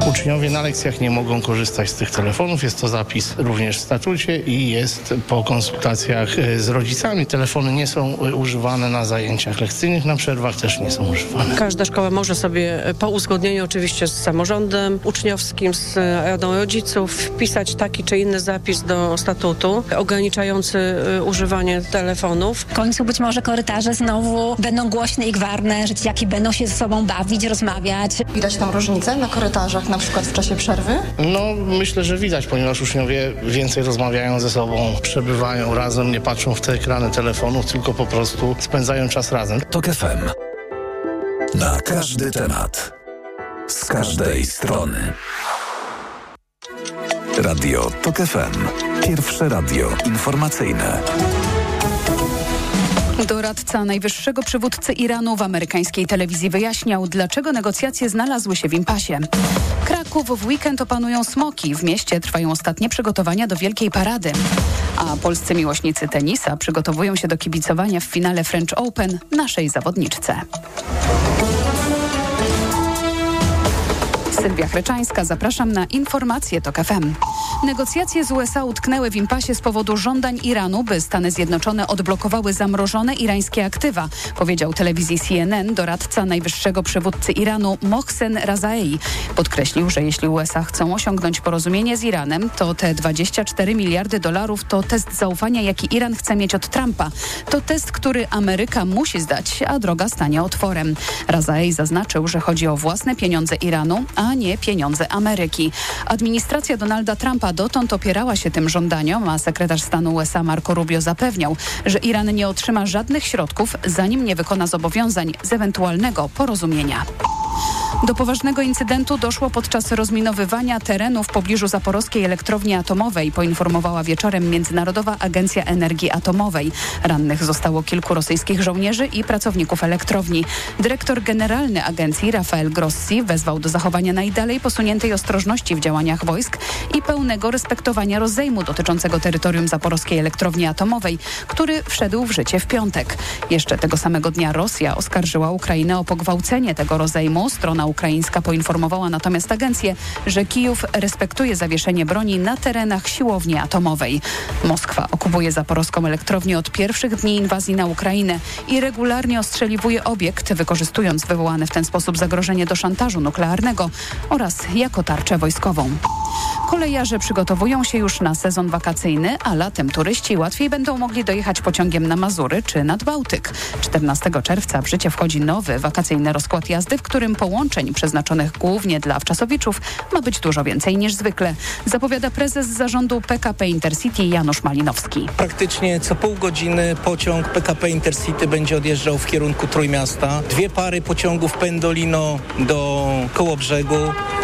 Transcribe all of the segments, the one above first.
Uczniowie na lekcjach nie mogą korzystać z tych telefonów. Jest to zapis również w statucie i jest po konsultacjach z rodzicami. Telefony nie są używane na zajęciach lekcyjnych, na przerwach też nie są używane. Każda szkoła może sobie po uzgodnieniu oczywiście z samorządem uczniowskim, z radą rodziców wpisać taki czy inny zapis do statutu ograniczający używanie telefonów. W końcu być może korytarze znowu będą głośne i gwarne, że dzieciaki będą się ze sobą bawić, rozmawiać. Widać tam różnicę na korytarzach, na przykład w czasie przerwy? No, myślę, że widać, ponieważ uczniowie więcej rozmawiają ze sobą, przebywają razem, nie patrzą w te ekrany telefonów, tylko po prostu spędzają czas razem. TOK FM. Na każdy temat. Z każdej strony. Radio TOK FM. Pierwsze radio informacyjne. Doradca najwyższego przywódcy Iranu w amerykańskiej telewizji wyjaśniał, dlaczego negocjacje znalazły się w impasie. Kraków w weekend opanują smoki. W mieście trwają ostatnie przygotowania do Wielkiej Parady. A polscy miłośnicy tenisa przygotowują się do kibicowania w finale French Open naszej zawodniczce. Sylwia Chreczańska, zapraszam na informacje TOK FM. Negocjacje z USA utknęły w impasie z powodu żądań Iranu, by Stany Zjednoczone odblokowały zamrożone irańskie aktywa, powiedział telewizji CNN doradca najwyższego przywódcy Iranu Mohsen Razaei. Podkreślił, że jeśli USA chcą osiągnąć porozumienie z Iranem, to te $24 miliardy to test zaufania, jaki Iran chce mieć od Trumpa. To test, który Ameryka musi zdać, a droga stanie otworem. Razaei zaznaczył, że chodzi o własne pieniądze Iranu, a nie pieniądze Ameryki. Administracja Donalda Trumpa dotąd opierała się tym żądaniom, a sekretarz stanu USA Marco Rubio zapewniał, że Iran nie otrzyma żadnych środków, zanim nie wykona zobowiązań z ewentualnego porozumienia. Do poważnego incydentu doszło podczas rozminowywania terenu w pobliżu zaporowskiej elektrowni atomowej, poinformowała wieczorem Międzynarodowa Agencja Energii Atomowej. Rannych zostało kilku rosyjskich żołnierzy i pracowników elektrowni. Dyrektor generalny agencji Rafael Grossi wezwał do zachowania najdalej posuniętej ostrożności w działaniach wojsk i pełnego respektowania rozejmu dotyczącego terytorium zaporowskiej elektrowni atomowej, który wszedł w życie w piątek. Jeszcze tego samego dnia Rosja oskarżyła Ukrainę o pogwałcenie tego rozejmu. Strona ukraińska poinformowała natomiast agencję, że Kijów respektuje zawieszenie broni na terenach siłowni atomowej. Moskwa okupuje zaporowską elektrownię od pierwszych dni inwazji na Ukrainę i regularnie ostrzeliwuje obiekt, wykorzystując wywołane w ten sposób zagrożenie do szantażu nuklearnego oraz jako tarczę wojskową. Kolejarze przygotowują się już na sezon wakacyjny, a latem turyści łatwiej będą mogli dojechać pociągiem na Mazury czy nad Bałtyk. 14 czerwca w życie wchodzi nowy wakacyjny rozkład jazdy, w którym połączeń przeznaczonych głównie dla wczasowiców ma być dużo więcej niż zwykle, zapowiada prezes zarządu PKP Intercity Janusz Malinowski. Praktycznie co pół godziny pociąg PKP Intercity będzie odjeżdżał w kierunku Trójmiasta. 2 pary pociągów Pendolino do Kołobrzegu.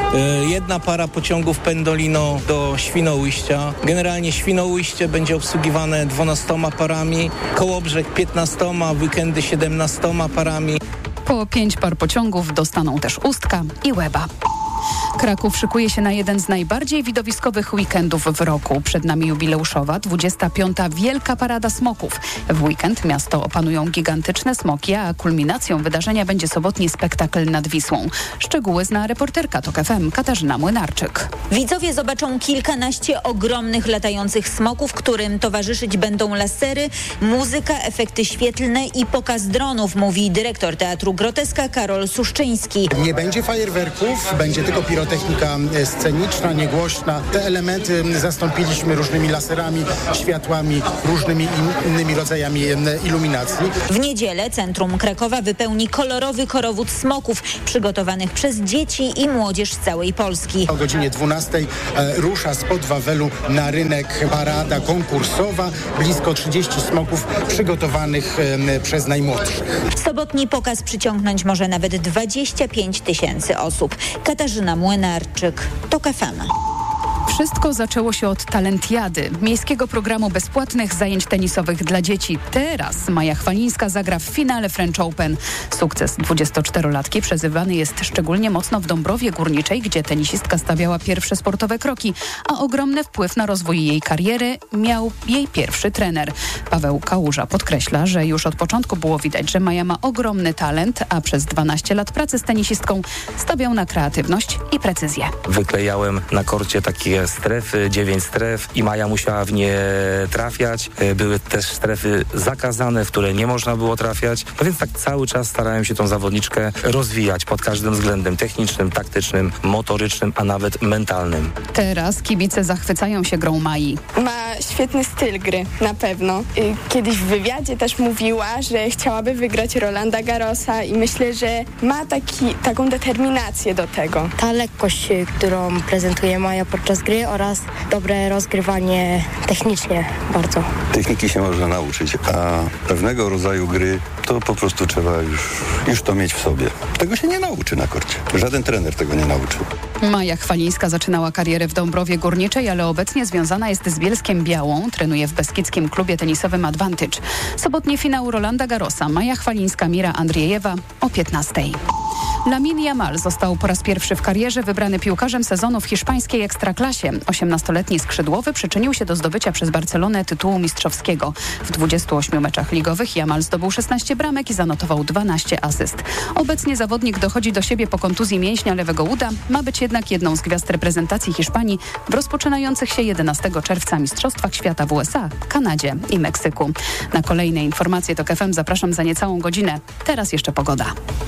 1 para pociągów Pendolino do Świnoujścia. Generalnie Świnoujście będzie obsługiwane 12 parami, Kołobrzeg 15, w weekendy 17 parami. Po 5 par pociągów dostaną też Ustka i Łeba. Kraków szykuje się na jeden z najbardziej widowiskowych weekendów w roku. Przed nami jubileuszowa 25. Wielka Parada Smoków. W weekend miasto opanują gigantyczne smoki, a kulminacją wydarzenia będzie sobotni spektakl nad Wisłą. Szczegóły zna reporterka TOK FM Katarzyna Młynarczyk. Widzowie zobaczą kilkanaście ogromnych latających smoków, którym towarzyszyć będą lasery, muzyka, efekty świetlne i pokaz dronów, mówi dyrektor Teatru Groteska Karol Suszczyński. Nie będzie fajerwerków, będzie tylko pirotechnika sceniczna, niegłośna. Te elementy zastąpiliśmy różnymi laserami, światłami, różnymi innymi rodzajami iluminacji. W niedzielę centrum Krakowa wypełni kolorowy korowód smoków przygotowanych przez dzieci i młodzież z całej Polski. O godzinie 12 rusza spod Wawelu na rynek parada konkursowa. Blisko 30 smoków przygotowanych przez najmłodszych. Sobotni pokaz przyciągnąć może nawet 25 000 osób. Katarzyna Młynarczyk, TOK FM. Wszystko zaczęło się od Talentiady, miejskiego programu bezpłatnych zajęć tenisowych dla dzieci. Teraz Maja Chwalińska zagra w finale French Open. Sukces 24-latki przezywany jest szczególnie mocno w Dąbrowie Górniczej, gdzie tenisistka stawiała pierwsze sportowe kroki, a ogromny wpływ na rozwój jej kariery miał jej pierwszy trener. Paweł Kałuża podkreśla, że już od początku było widać, że Maja ma ogromny talent, a przez 12 lat pracy z tenisistką stawiał na kreatywność i precyzję. Wyklejałem na korcie takie strefy, 9 stref i Maja musiała w nie trafiać. Były też strefy zakazane, w które nie można było trafiać. No więc tak cały czas starałem się tą zawodniczkę rozwijać pod każdym względem technicznym, taktycznym, motorycznym, a nawet mentalnym. Teraz kibice zachwycają się grą Mai. Ma świetny styl gry, na pewno. Kiedyś w wywiadzie też mówiła, że chciałaby wygrać Rolanda Garrosa i myślę, że ma taką determinację do tego. Ta lekkość, którą prezentuje Maja podczas gry oraz dobre rozgrywanie technicznie bardzo. Techniki się można nauczyć, a pewnego rodzaju gry to po prostu trzeba już to mieć w sobie. Tego się nie nauczy na korcie. Żaden trener tego nie nauczy. Maja Chwalińska zaczynała karierę w Dąbrowie Górniczej, ale obecnie związana jest z Bielskiem Białą. Trenuje w beskidzkim klubie tenisowym Advantage. Sobotni finał Rolanda Garrosa. Maja Chwalińska, Mira Andriejewa o 15:00. Lamine Yamal został po raz pierwszy w karierze wybrany piłkarzem sezonu w hiszpańskiej Ekstraklasie. 18-letni skrzydłowy przyczynił się do zdobycia przez Barcelonę tytułu mistrzowskiego. W 28 meczach ligowych Yamal zdobył 16 bramek i zanotował 12 asyst. Obecnie zawodnik dochodzi do siebie po kontuzji mięśnia lewego uda. Ma być jednak jedną z gwiazd reprezentacji Hiszpanii w rozpoczynających się 11 czerwca Mistrzostwach Świata w USA, Kanadzie i Meksyku. Na kolejne informacje TOK FM zapraszam za niecałą godzinę. Teraz jeszcze pogoda.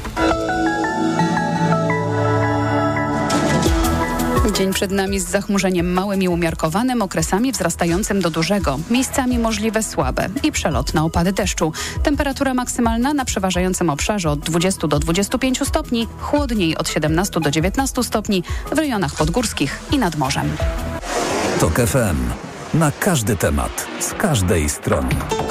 Dzień przed nami z zachmurzeniem małym i umiarkowanym, okresami wzrastającym do dużego. Miejscami możliwe słabe i przelotne opady deszczu. Temperatura maksymalna na przeważającym obszarze od 20 do 25 stopni, chłodniej od 17 do 19 stopni w rejonach podgórskich i nad morzem. TOK FM. Na każdy temat, z każdej strony.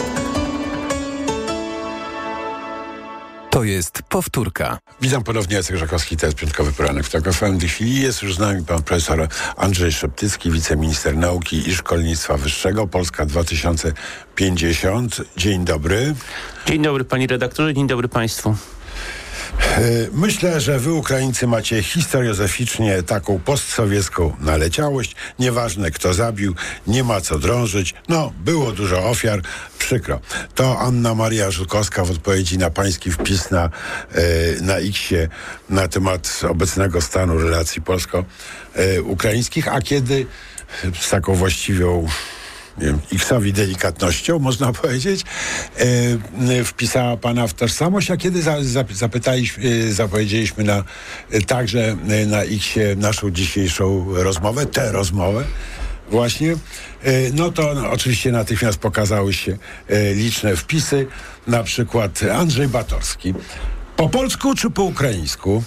To jest powtórka. Witam ponownie, Jacek Żakowski, to jest piątkowy poranek w TOK FM. W tej chwili jest już z nami pan profesor Andrzej Szeptycki, wiceminister nauki i szkolnictwa wyższego, Polska 2050. Dzień dobry. Dzień dobry panie redaktorze, dzień dobry państwu. Myślę, że wy Ukraińcy macie historiozoficznie taką postsowiecką naleciałość. Nieważne kto zabił, nie ma co drążyć. No, było dużo ofiar, przykro. To Anna Maria Żukowska w odpowiedzi na pański wpis na X-ie na temat obecnego stanu relacji polsko-ukraińskich, a kiedy z taką właściwą X-owi delikatnością, można powiedzieć, wpisała pana w tożsamość, a kiedy zapowiedzieliśmy także na X-ie naszą dzisiejszą rozmowę, tę rozmowę właśnie, no to oczywiście natychmiast pokazały się liczne wpisy, na przykład Andrzej Batorski. Po polsku czy po ukraińsku?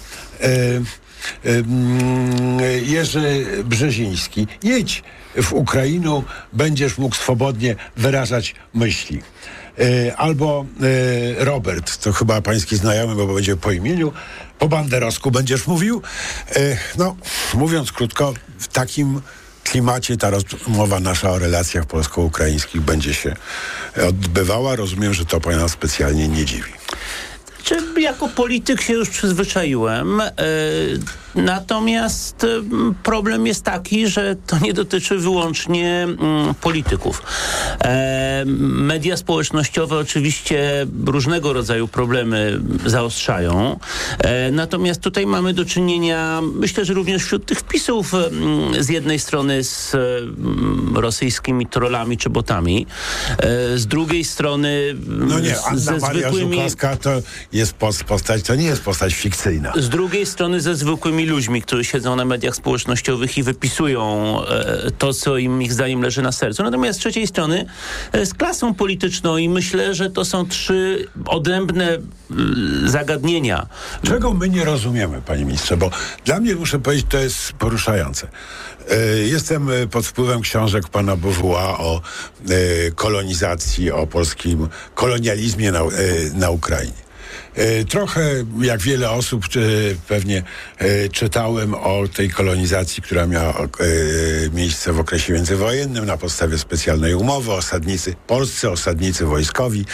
Jerzy Brzeziński. Jedź w Ukrainę, będziesz mógł swobodnie wyrażać myśli. Albo Robert, to chyba pański znajomy, bo będzie po imieniu. Po banderowsku będziesz mówił. No, mówiąc krótko, w takim klimacie ta rozmowa nasza o relacjach polsko-ukraińskich będzie się odbywała. Rozumiem, że to pana specjalnie nie dziwi. Jako polityk się już przyzwyczaiłem, natomiast problem jest taki, że to nie dotyczy wyłącznie polityków. Media społecznościowe oczywiście różnego rodzaju problemy zaostrzają, natomiast tutaj mamy do czynienia, myślę, że również wśród tych wpisów z jednej strony z rosyjskimi trollami czy botami, z drugiej strony no nie, Anna Maria Żukowska to jest postać, to nie jest postać fikcyjna. Z drugiej strony ze zwykłymi ludźmi, którzy siedzą na mediach społecznościowych i wypisują to, co im ich zdaniem leży na sercu. Natomiast z trzeciej strony z klasą polityczną i myślę, że to są trzy odrębne zagadnienia. Czego my nie rozumiemy, panie ministrze, bo dla mnie, muszę powiedzieć, to jest poruszające. Jestem pod wpływem książek pana Beauvoisa o kolonizacji, o polskim kolonializmie na Ukrainie. Trochę, jak wiele osób, pewnie czytałem o tej kolonizacji, która miała miejsce w okresie międzywojennym na podstawie specjalnej umowy. Polscy osadnicy wojskowi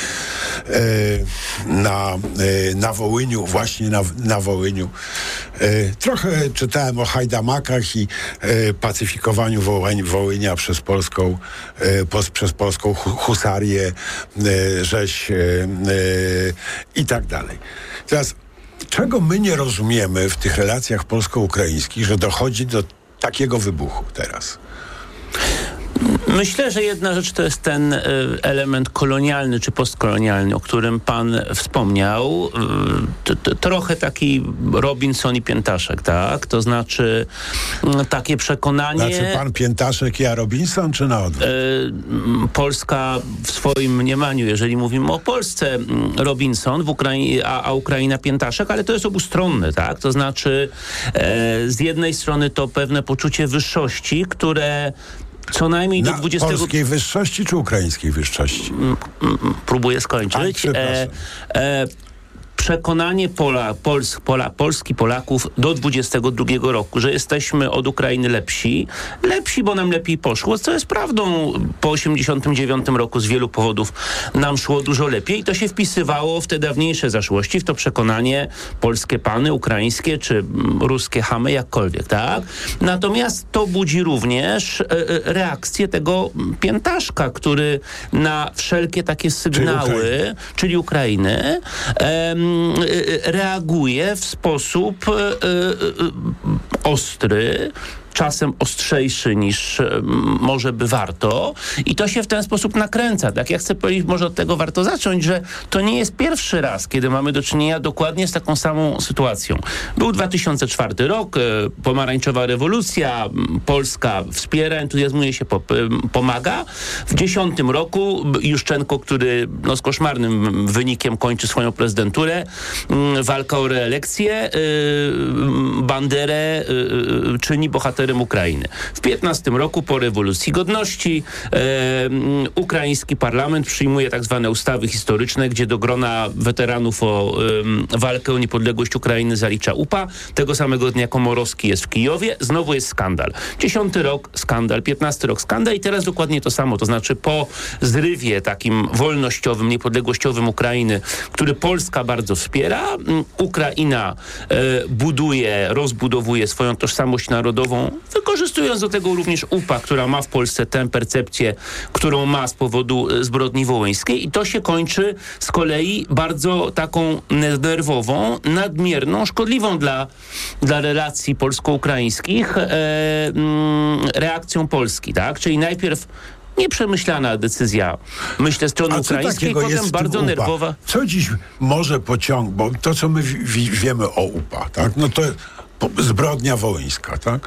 na Wołyniu, właśnie na Wołyniu. Trochę czytałem o hajdamakach i pacyfikowaniu Wołynia przez polską husarię, rzeź i tak dalej. Teraz, czego my nie rozumiemy w tych relacjach polsko-ukraińskich, że dochodzi do takiego wybuchu teraz? Myślę, że jedna rzecz to jest ten element kolonialny czy postkolonialny, o którym pan wspomniał. Trochę taki Robinson i Piętaszek, tak? To znaczy takie przekonanie... Znaczy pan Piętaszek, ja Robinson, czy na odwrót? Polska w swoim mniemaniu, jeżeli mówimy o Polsce, Robinson, a Ukraina Piętaszek, ale to jest obustronne, tak? To znaczy z jednej strony to pewne poczucie wyższości, które co najmniej do 20... polskiej wyższości czy ukraińskiej wyższości? Próbuję skończyć. Przekonanie Polski, Polaków do 22 roku, że jesteśmy od Ukrainy lepsi, bo nam lepiej poszło, co jest prawdą. Po 89 roku z wielu powodów nam szło dużo lepiej i to się wpisywało w te dawniejsze zaszłości, w to przekonanie polskie pany, ukraińskie czy ruskie chamy, jakkolwiek, tak? Natomiast to budzi również reakcję tego Piętaszka, który na wszelkie takie sygnały, czyli Ukrainy, reaguje w sposób ostry, czasem ostrzejszy niż może by warto i to się w ten sposób nakręca. Tak, ja chcę powiedzieć, może od tego warto zacząć, że to nie jest pierwszy raz, kiedy mamy do czynienia dokładnie z taką samą sytuacją. Był 2004 rok, pomarańczowa rewolucja, Polska wspiera, entuzjazmuje się, pomaga. W 2010 roku Juszczenko, który z koszmarnym wynikiem kończy swoją prezydenturę, walka o reelekcję, Banderę czyni bohaterem Ukrainy. W 2015 roku po rewolucji godności ukraiński parlament przyjmuje tak zwane ustawy historyczne, gdzie do grona weteranów o walkę o niepodległość Ukrainy zalicza UPA. Tego samego dnia Komorowski jest w Kijowie. Znowu jest skandal. 10 rok skandal, 15 rok skandal i teraz dokładnie to samo. To znaczy po zrywie takim wolnościowym, niepodległościowym Ukrainy, który Polska bardzo wspiera, Ukraina rozbudowuje swoją tożsamość narodową, wykorzystując do tego również UPA, która ma w Polsce tę percepcję, którą ma z powodu zbrodni wołyńskiej i to się kończy z kolei bardzo taką nerwową, nadmierną, szkodliwą dla relacji polsko-ukraińskich reakcją Polski, tak? Czyli najpierw nieprzemyślana decyzja, myślę, strony ukraińskiej, potem bardzo nerwowa. Co dziś może pociągnąć, bo to, co my wiemy o UPA, tak? No to zbrodnia wołyńska, tak?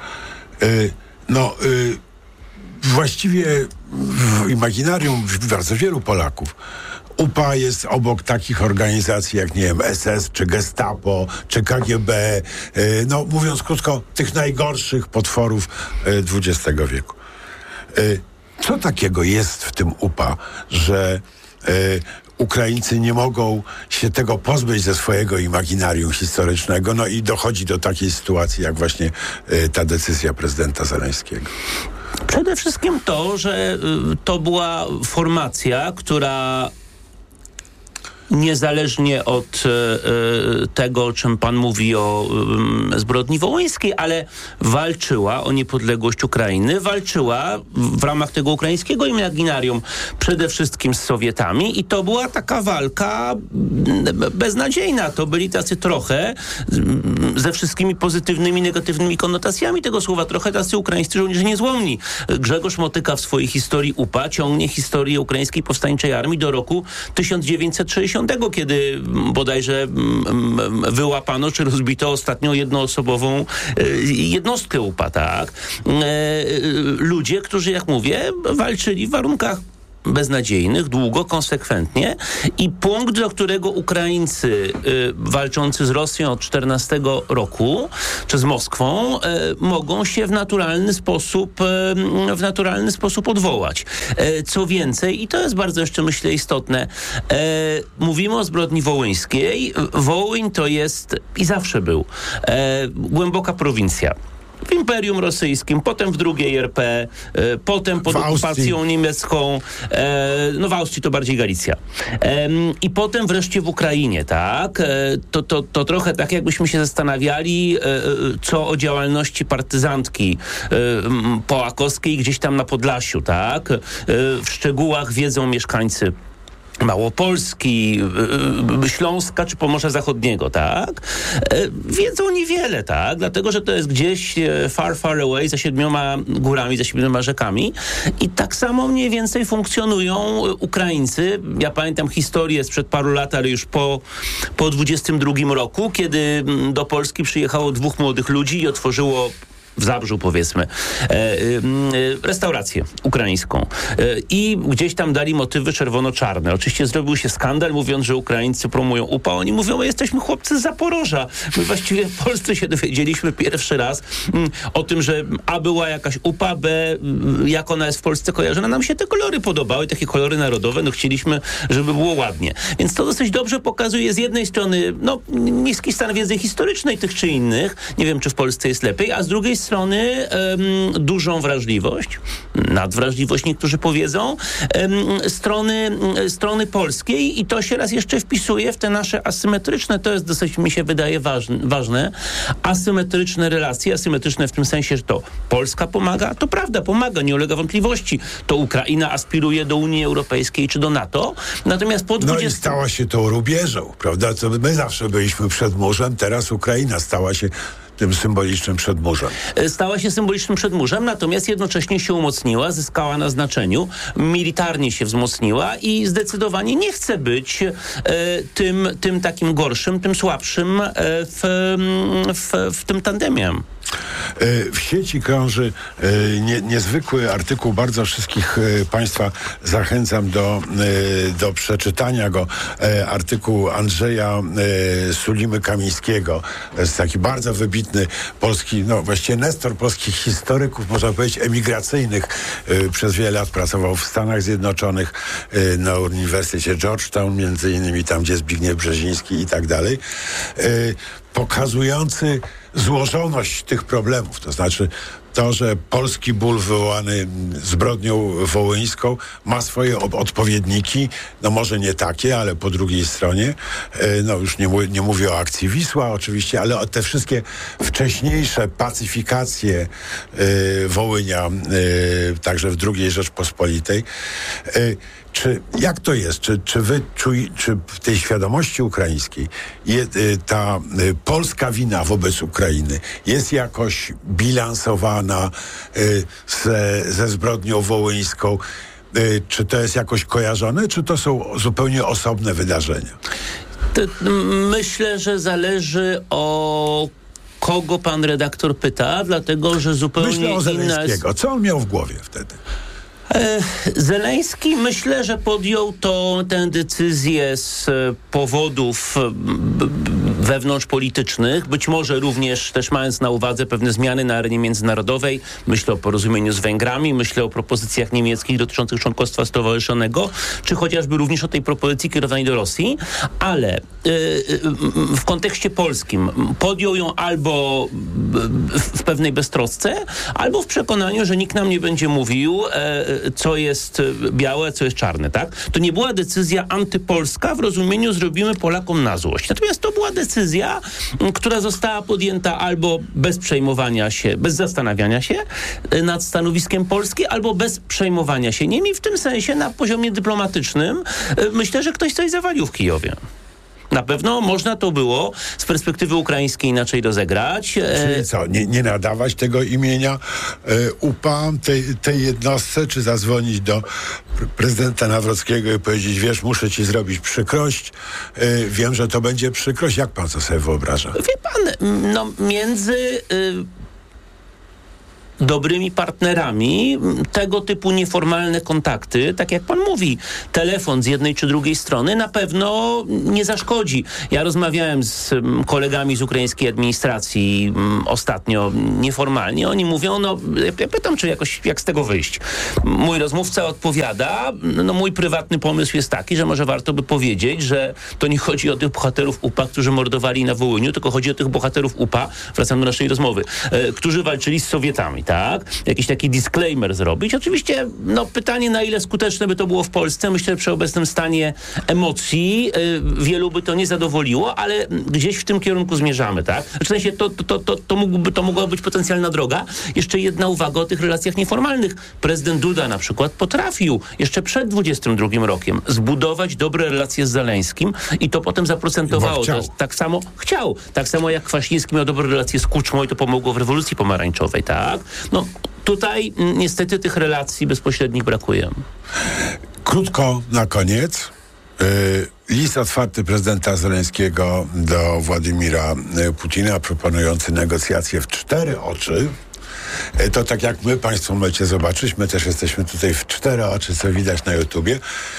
Właściwie w imaginarium bardzo wielu Polaków UPA jest obok takich organizacji jak, nie wiem, SS, czy Gestapo, czy KGB, mówiąc krótko, tych najgorszych potworów XX wieku. Co takiego jest w tym UPA, że Ukraińcy nie mogą się tego pozbyć ze swojego imaginarium historycznego, i dochodzi do takiej sytuacji, jak właśnie ta decyzja prezydenta Zełenskiego? Przede wszystkim to, że to była formacja, która niezależnie od tego, o czym pan mówi, o zbrodni wołyńskiej, ale walczyła o niepodległość Ukrainy, walczyła w ramach tego ukraińskiego imaginarium przede wszystkim z Sowietami i to była taka walka beznadziejna. To byli tacy trochę, ze wszystkimi pozytywnymi, negatywnymi konotacjami tego słowa, trochę tacy ukraińscy żołnierze niezłomni. Grzegorz Motyka w swojej historii UPA ciągnie historię ukraińskiej powstańczej armii do roku 1960, kiedy bodajże wyłapano czy rozbito ostatnią jednoosobową jednostkę UPA, tak? Ludzie, którzy, jak mówię, walczyli w warunkach beznadziejnych, długo, konsekwentnie i punkt, do którego Ukraińcy walczący z Rosją od 14 roku, czy z Moskwą, mogą się w naturalny sposób odwołać. Co więcej, i to jest bardzo jeszcze, myślę, istotne, mówimy o zbrodni wołyńskiej. Wołyń to jest i zawsze był głęboka prowincja. W Imperium Rosyjskim, potem w II RP, potem pod okupacją niemiecką, w Austrii to bardziej Galicja. I potem wreszcie w Ukrainie, tak? To trochę tak, jakbyśmy się zastanawiali, co o działalności partyzantki połakowskiej gdzieś tam na Podlasiu, tak? W szczegółach wiedzą mieszkańcy Małopolski, Śląska czy Pomorza Zachodniego, tak? Wiedzą niewiele, tak? Dlatego, że to jest gdzieś far, far away, za 7 górami, za 7 rzekami i tak samo mniej więcej funkcjonują Ukraińcy. Ja pamiętam historię sprzed paru lat, ale już po 22 roku, kiedy do Polski przyjechało 2 młodych ludzi i otworzyło w Zabrzu, powiedzmy, restaurację ukraińską. I gdzieś tam dali motywy czerwono-czarne. Oczywiście zrobił się skandal, mówiąc, że Ukraińcy promują UPA. Oni mówią, jesteśmy chłopcy z Zaporoża. My właściwie w Polsce się dowiedzieliśmy pierwszy raz o tym, że A była jakaś UPA, B jak ona jest w Polsce kojarzona. Nam się te kolory podobały, takie kolory narodowe. Chcieliśmy, żeby było ładnie. Więc to dosyć dobrze pokazuje z jednej strony niski stan wiedzy historycznej tych czy innych. Nie wiem, czy w Polsce jest lepiej, a z drugiej strony dużą wrażliwość, nadwrażliwość niektórzy powiedzą, strony polskiej i to się raz jeszcze wpisuje w te nasze asymetryczne, to jest dosyć, mi się wydaje, ważne, asymetryczne relacje, asymetryczne w tym sensie, że to Polska pomaga, to prawda, pomaga, nie ulega wątpliwości, to Ukraina aspiruje do Unii Europejskiej czy do NATO, natomiast po 20... No i stała się tą rubieżą, prawda, to my zawsze byliśmy przed murzem, teraz Ukraina stała się tym symbolicznym przedmurzem. Stała się symbolicznym przedmurzem, natomiast jednocześnie się umocniła, zyskała na znaczeniu, militarnie się wzmocniła i zdecydowanie nie chce być tym takim gorszym, tym słabszym w tym tandemie. W sieci krąży niezwykły artykuł, bardzo wszystkich Państwa zachęcam do przeczytania go, artykuł Andrzeja Sulimy-Kamińskiego. To jest taki bardzo wybitny polski, właściwie nestor polskich historyków, można powiedzieć emigracyjnych. Przez wiele lat pracował w Stanach Zjednoczonych, na Uniwersytecie Georgetown, między innymi tam, gdzie Zbigniew Brzeziński i tak dalej. Pokazujący złożoność tych problemów, to znaczy to, że polski ból wywołany zbrodnią wołyńską ma swoje odpowiedniki, może nie takie, ale po drugiej stronie, już nie mówię o akcji Wisła oczywiście, ale o te wszystkie wcześniejsze pacyfikacje Wołynia, także w II Rzeczpospolitej. Jak to jest? Czy w tej świadomości ukraińskiej ta polska wina wobec Ukrainy jest jakoś bilansowana ze zbrodnią wołyńską? Czy to jest jakoś kojarzone, czy to są zupełnie osobne wydarzenia? Myślę, że zależy o kogo pan redaktor pyta, dlatego, że zupełnie Myślę o Zeleńskiego. Co on miał w głowie wtedy? Zeleński, myślę, że podjął tę decyzję z powodów wewnątrzpolitycznych, być może również też mając na uwadze pewne zmiany na arenie międzynarodowej. Myślę o porozumieniu z Węgrami, myślę o propozycjach niemieckich dotyczących członkostwa stowarzyszonego, czy chociażby również o tej propozycji kierowanej do Rosji, ale w kontekście polskim podjął ją albo w pewnej beztrosce, albo w przekonaniu, że nikt nam nie będzie mówił, co jest białe, co jest czarne, tak? To nie była decyzja antypolska w rozumieniu zrobimy Polakom na złość. Natomiast to była decyzja, która została podjęta albo bez przejmowania się, bez zastanawiania się nad stanowiskiem Polski, albo bez przejmowania się nimi. W tym sensie na poziomie dyplomatycznym myślę, że ktoś coś zawalił w Kijowie. Na pewno można to było z perspektywy ukraińskiej inaczej rozegrać. Czyli co, nie nadawać tego imienia UPA tej jednostce, czy zadzwonić do prezydenta Nawrockiego i powiedzieć, wiesz, muszę ci zrobić przykrość, wiem, że to będzie przykrość. Jak pan to sobie wyobraża? Wie pan, między dobrymi partnerami tego typu nieformalne kontakty, tak jak pan mówi, telefon z jednej czy drugiej strony na pewno nie zaszkodzi. Ja rozmawiałem z kolegami z ukraińskiej administracji ostatnio nieformalnie. Oni mówią, ja pytam, czy jak z tego wyjść. Mój rozmówca odpowiada, mój prywatny pomysł jest taki, że może warto by powiedzieć, że to nie chodzi o tych bohaterów UPA, którzy mordowali na Wołyniu, tylko chodzi o tych bohaterów UPA, wracam do naszej rozmowy, którzy walczyli z Sowietami, tak? Jakiś taki disclaimer zrobić. Oczywiście, pytanie, na ile skuteczne by to było w Polsce. Myślę, że przy obecnym stanie emocji wielu by to nie zadowoliło, ale gdzieś w tym kierunku zmierzamy, tak? W sensie to mogła być potencjalna droga. Jeszcze jedna uwaga o tych relacjach nieformalnych. Prezydent Duda na przykład potrafił jeszcze przed 22 rokiem zbudować dobre relacje z Zeleńskim i to potem zaprocentowało. Tak samo jak Kwaśniewski miał dobre relacje z Kuczmą i to pomogło w rewolucji pomarańczowej, tak? Tutaj niestety tych relacji bezpośrednich brakuje. Krótko na koniec. List otwarty prezydenta Zeleńskiego do Władimira Putina proponujący negocjacje w 4 oczy. To tak jak my, państwo możecie zobaczyć, my też jesteśmy tutaj w 4 oczy, co widać na YouTubie.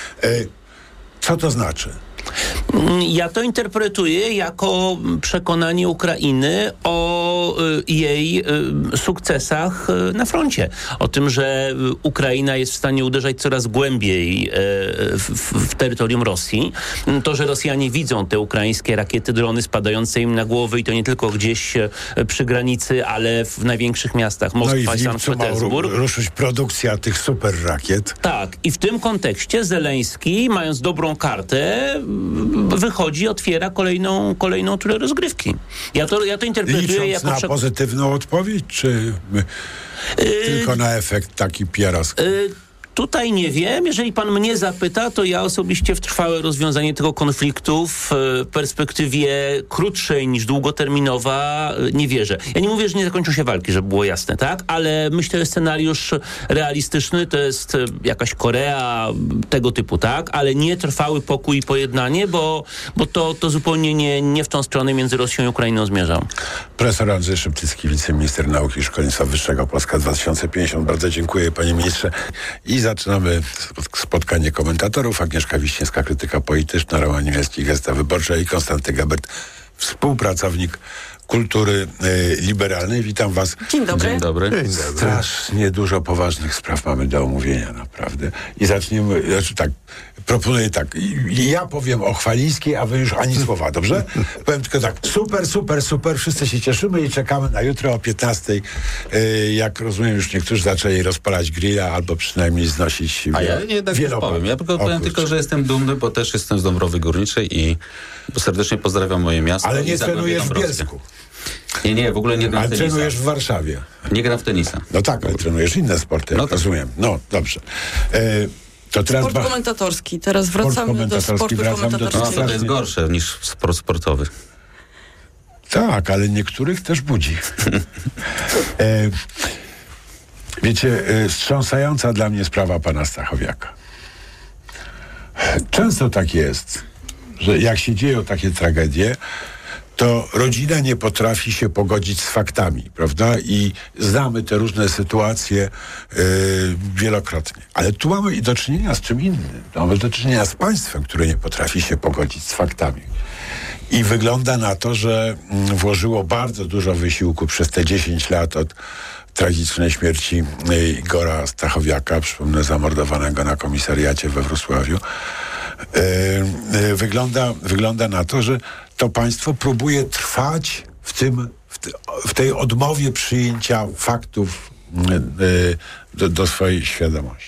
Co to znaczy? Ja to interpretuję jako przekonanie Ukrainy o jej sukcesach na froncie. O tym, że Ukraina jest w stanie uderzać coraz głębiej w terytorium Rosji. To, że Rosjanie widzą te ukraińskie rakiety, drony spadające im na głowy i to nie tylko gdzieś przy granicy, ale w największych miastach. Moskwa, Sankt Petersburg. Ruszyć produkcja tych super rakiet. Tak. I w tym kontekście Zeleński, mając dobrą kartę, wychodzi, otwiera kolejną turę rozgrywki. Ja to interpretuję jako... na pozytywną odpowiedź, czy tylko na efekt taki PR-owski? Tutaj nie wiem. Jeżeli pan mnie zapyta, to ja osobiście w trwałe rozwiązanie tego konfliktu w perspektywie krótszej niż długoterminowa nie wierzę. Ja nie mówię, że nie zakończą się walki, żeby było jasne, tak? Ale myślę, że scenariusz realistyczny to jest jakaś Korea tego typu, tak? Ale nie trwały pokój i pojednanie, bo to zupełnie nie w tą stronę między Rosją i Ukrainą zmierza. Profesor Andrzej Szeptycki, wiceminister nauki i szkolnictwa wyższego Polska 2050. Bardzo dziękuję, panie ministrze. I zaczynamy spotkanie komentatorów. Agnieszka Wiśniewska, krytyka polityczna, Roman Niemiecki, Gazeta Wyborcza i Konstanty Gabert, współpracownik kultury liberalnej. Witam was. Dzień dobry. Dzień dobry. Strasznie dużo poważnych spraw mamy do omówienia, naprawdę. I zaczniemy, proponuję tak. Ja powiem o Chwalińskiej, a wy już ani słowa, dobrze? Powiem tylko tak. Super. Wszyscy się cieszymy i czekamy na jutro o 15:00. Jak rozumiem, już niektórzy zaczęli rozpalać grilla albo przynajmniej znosić ja jednak nie powiem. Ja powiem tylko, że jestem dumny, bo też jestem z Dąbrowy Górniczej i serdecznie pozdrawiam moje miasto. Ale nie trenujesz w Bielsku. Nie, w ogóle nie gram w tenisa. Ale trenujesz w Warszawie. Nie gram w tenisa. No tak, ale trenujesz inne sporty, rozumiem. No, dobrze. To teraz sport komentatorski. Teraz wracamy do sportu komentatorskiego. To jest gorsze niż sport sportowy. Tak, ale niektórych też budzi. Wiecie, wstrząsająca dla mnie sprawa pana Stachowiaka. Często tak jest, że jak się dzieją takie tragedie, to rodzina nie potrafi się pogodzić z faktami, prawda? I znamy te różne sytuacje wielokrotnie. Ale tu mamy do czynienia z czym innym. Mamy do czynienia z państwem, które nie potrafi się pogodzić z faktami. I wygląda na to, że włożyło bardzo dużo wysiłku przez te 10 lat od tragicznej śmierci Igora Stachowiaka, przypomnę, zamordowanego na komisariacie we Wrocławiu. Wygląda na to, że to państwo próbuje trwać w tej odmowie przyjęcia faktów do swojej świadomości.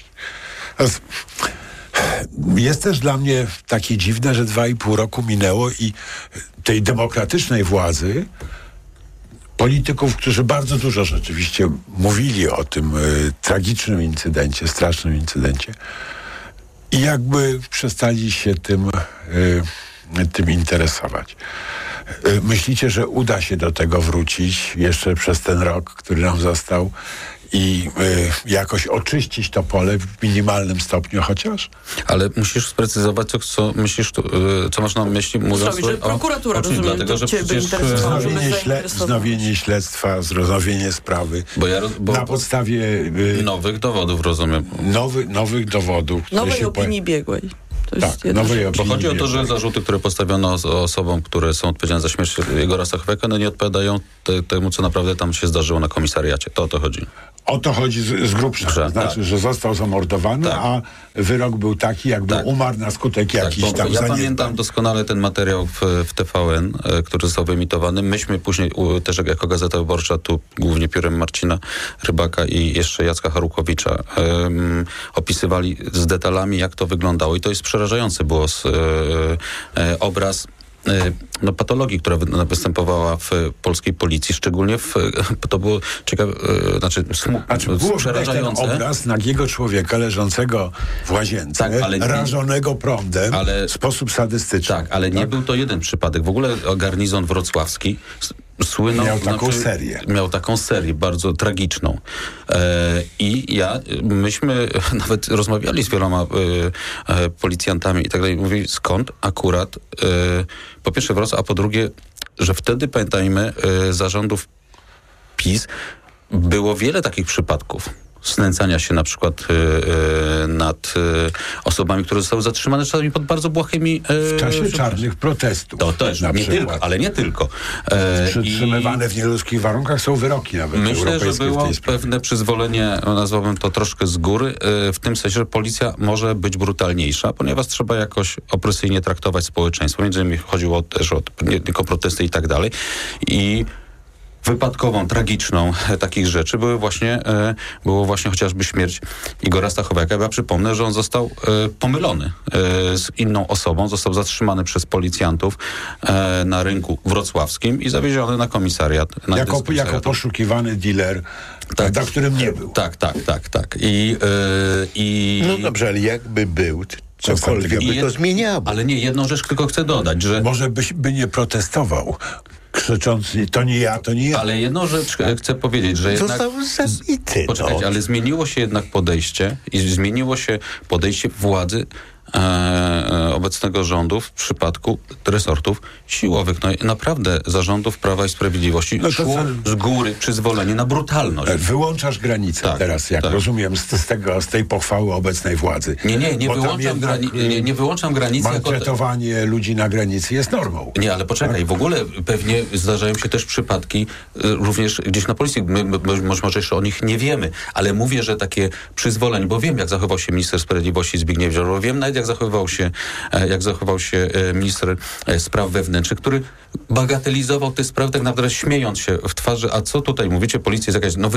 Jest też dla mnie takie dziwne, że 2,5 roku minęło i tej demokratycznej władzy, polityków, którzy bardzo dużo rzeczywiście mówili o tym tragicznym incydencie, strasznym incydencie, i jakby przestali się tym interesować. Myślicie, że uda się do tego wrócić jeszcze przez ten rok, który nam został i jakoś oczyścić to pole w minimalnym stopniu chociaż? Ale musisz sprecyzować, co myślisz, co masz na myśli, mówiąc że prokuratura, rozumiem, dlatego, że przecież wznowienie śledztwa, wznowienie sprawy na podstawie nowych dowodów, rozumiem. Nowych dowodów. Nowej opinii biegłej. Bo chodzi o to, że zarzuty, które postawiono osobom, które są odpowiedzialne za śmierć Igora Stachowiaka, nie odpowiadają temu, co naprawdę tam się zdarzyło na komisariacie. To o to chodzi. O to chodzi z grubsza. To znaczy, że został zamordowany, a wyrok był taki, jakby umarł na skutek jakichś tam Ja pamiętam doskonale ten materiał w TVN, który został wyemitowany. Myśmy później też jako Gazeta Wyborcza, tu głównie piórem Marcina Rybaka i jeszcze Jacka Harukowicza, opisywali z detalami, jak to wyglądało. I to jest przerażający było obraz patologii, która występowała w polskiej policji, szczególnie to było ciekawe, było przerażające. Ten obraz nagiego człowieka leżącego w łazience, rażonego prądem w sposób sadystyczny. Tak, ale nie był to jeden przypadek. W ogóle garnizon wrocławski słynął... Miał taką serię bardzo tragiczną. I myśmy nawet rozmawiali z wieloma policjantami i tak dalej. Mówili, skąd akurat po pierwsze Wrocław, a po drugie, że wtedy, pamiętajmy, zarządów PiS było wiele takich przypadków znęcania się na przykład nad osobami, które zostały zatrzymane czasami pod bardzo błahymi... w czasie czarnych protestów. To też, ale nie tylko. Przytrzymywane w nieludzkich warunkach są wyroki nawet myślę, że było pewne przyzwolenie, nazwałbym to troszkę z góry, w tym sensie, że policja może być brutalniejsza, ponieważ trzeba jakoś opresyjnie traktować społeczeństwo. Między innymi chodziło też o nie tylko protesty i tak dalej. I wypadkową, tragiczną takich rzeczy było właśnie chociażby śmierć Igora Stachowiaka. Ja przypomnę, że on został pomylony z inną osobą, został zatrzymany przez policjantów na rynku wrocławskim i zawieziony na komisariat. Jako poszukiwany dealer, na którym nie był. Tak. No dobrze, ale jakby był, cokolwiek by to zmieniało. Ale nie, jedną rzecz tylko chcę dodać, że... Może by nie protestował, krzycząc, to nie ja. Ale jedną rzecz chcę powiedzieć, że jednak... Został zabity. Poczekajcie, ale zmieniło się jednak podejście i zmieniło się podejście władzy obecnego rządu w przypadku resortów siłowych. No i naprawdę zarządów Prawa i Sprawiedliwości szło z góry przyzwolenie na brutalność. Wyłączasz granicę teraz, jak rozumiem, z tej pochwały obecnej władzy. Nie wyłączam granicy. Maltretowanie ludzi na granicy jest normą. Nie, ale poczekaj, w ogóle pewnie zdarzają się też przypadki również gdzieś na policji. My może jeszcze o nich nie wiemy, ale mówię, że takie przyzwolenie, bo wiem, jak zachował się minister sprawiedliwości Zbigniew Ziobro, wiem nawet, jak zachował się minister spraw wewnętrznych, który bagatelizował te sprawy, tak naprawdę śmiejąc się w twarzy. A co tutaj mówicie? Policja jest jakaś...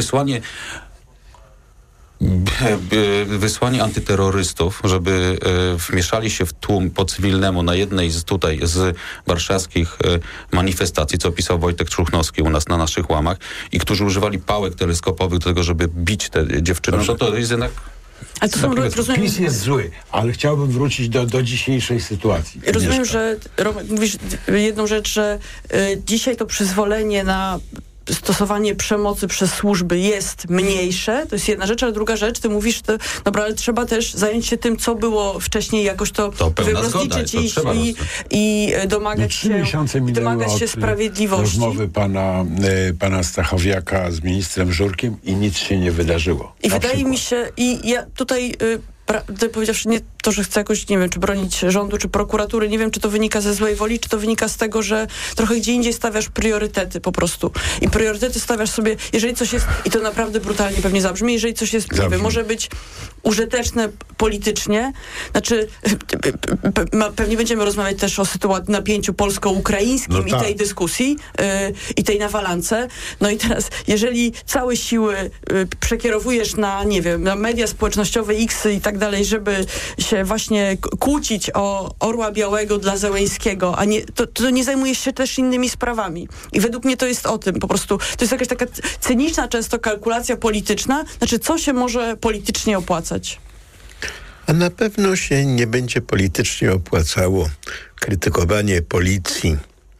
wysłanie antyterrorystów, żeby wmieszali się w tłum po cywilnemu na jednej z warszawskich manifestacji, co opisał Wojtek Czruchnowski u nas na naszych łamach, i którzy używali pałek teleskopowych do tego, żeby bić te dziewczyny. No to jest jednak... Ale to PiS jest zły, ale chciałbym wrócić do dzisiejszej sytuacji. Rozumiem, że Romek, mówisz jedną rzecz, że dzisiaj to przyzwolenie na stosowanie przemocy przez służby jest mniejsze, to jest jedna rzecz, ale druga rzecz, ty mówisz, dobra, ale trzeba też zająć się tym, co było wcześniej, jakoś to rozliczyć i domagać się sprawiedliwości. Rozmowy pana Stachowiaka z ministrem Żurkiem i nic się nie wydarzyło. I wydaje mi się, i ja tutaj... powiedziawszy, nie to, że chcę jakoś, nie wiem, czy bronić rządu, czy prokuratury, nie wiem, czy to wynika ze złej woli, czy to wynika z tego, że trochę gdzie indziej stawiasz priorytety po prostu. I priorytety stawiasz sobie, jeżeli coś jest, i to naprawdę brutalnie pewnie zabrzmi, jeżeli coś jest, nie wiem, może być użyteczne politycznie, znaczy pewnie będziemy rozmawiać też o sytuacji, napięciu polsko-ukraińskim i tej dyskusji, i tej nawalance. No i teraz, jeżeli całe siły przekierowujesz na, nie wiem, na media społecznościowe, X-y i tak dalej, żeby się właśnie kłócić o Orła Białego dla Zełenskiego, a nie, to nie zajmujesz się też innymi sprawami. I według mnie to jest o tym po prostu. To jest jakaś taka cyniczna często kalkulacja polityczna, znaczy co się może politycznie opłacać? A na pewno się nie będzie politycznie opłacało krytykowanie policji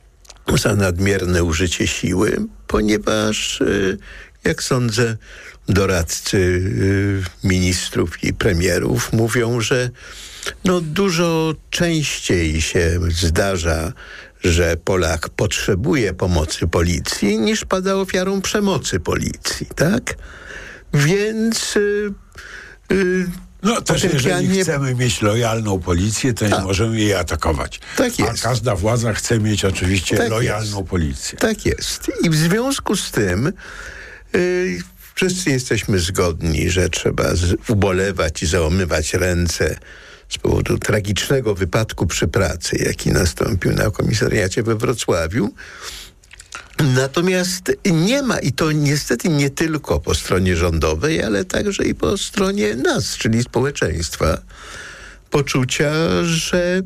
za nadmierne użycie siły, ponieważ, jak sądzę, doradcy ministrów i premierów mówią, że dużo częściej się zdarza, że Polak potrzebuje pomocy policji, niż pada ofiarą przemocy policji, tak? Więc... też jeżeli chcemy mieć lojalną policję, to nie możemy jej atakować. Tak jest. A każda władza chce mieć oczywiście lojalną policję. Tak jest. I w związku z tym wszyscy jesteśmy zgodni, że trzeba ubolewać i załamywać ręce z powodu tragicznego wypadku przy pracy, jaki nastąpił na komisariacie we Wrocławiu. Natomiast nie ma, i to niestety nie tylko po stronie rządowej, ale także i po stronie nas, czyli społeczeństwa, poczucia, że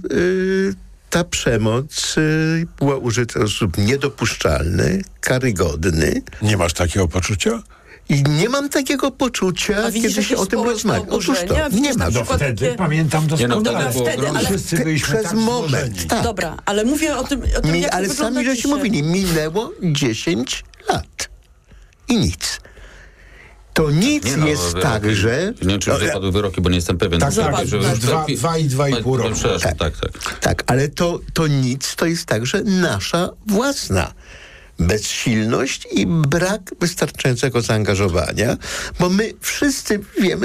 ta przemoc była użyta w sposób niedopuszczalny, karygodny. Nie masz takiego poczucia? I nie mam takiego poczucia, kiedy się o tym rozmawia. Otóż to, nie ma. Wtedy pamiętam doskonale, ale wszyscy byliśmy przez moment. Tak. Dobra, ale mówię o tym jak ale sami żeście mówili, minęło 10 lat. I nic. To nic jest tak, że... Nie wiem, czy już zapadły wyroki, bo nie jestem pewien. Tak, że 2,5 roku. Tak, ale to nic, to jest tak, że nasza własna bezsilność i brak wystarczającego zaangażowania, bo my wszyscy wiemy,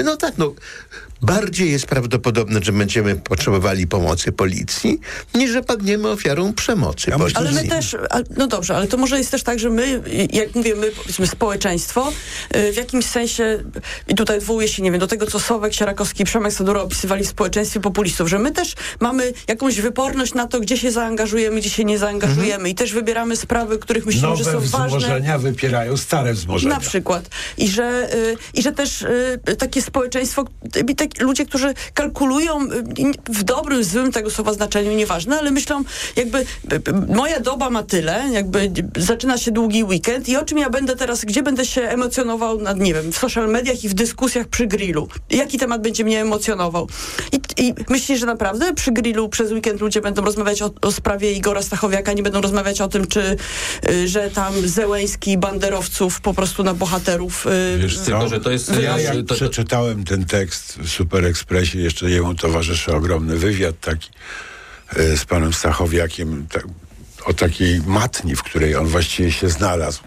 bardziej jest prawdopodobne, że będziemy potrzebowali pomocy policji, niż że padniemy ofiarą przemocy policji. Ale my też, dobrze, ale to może jest też tak, że my, jak mówię, my, powiedzmy, społeczeństwo, w jakimś sensie, i tutaj odwołuję się, nie wiem, do tego, co Sławek Sierakowski i Przemek Sadura opisywali w społeczeństwie populistów, że my też mamy jakąś wyporność na to, gdzie się zaangażujemy, gdzie się nie zaangażujemy i też wybieramy sprawy, których myślimy, że są ważne. Nowe wzmożenia wypierają stare wzmożenia. Na przykład. I że też takie społeczeństwo, ludzie, którzy kalkulują w dobrym, złym tego słowa znaczeniu, nieważne, ale myślą, jakby moja doba ma tyle, jakby zaczyna się długi weekend i o czym ja będę teraz, gdzie będę się emocjonował, nie wiem, w social mediach i w dyskusjach przy grillu. Jaki temat będzie mnie emocjonował? I myślisz, że naprawdę przy grillu przez weekend ludzie będą rozmawiać o sprawie Igora Stachowiaka, nie będą rozmawiać o tym, że tam Zełenski banderowców po prostu na bohaterów... Wiesz co, że to jest... Jak przeczytałem ten tekst w Super Expressie, jeszcze jemu towarzyszy ogromny wywiad taki z panem Stachowiakiem, o takiej matni, w której on właściwie się znalazł.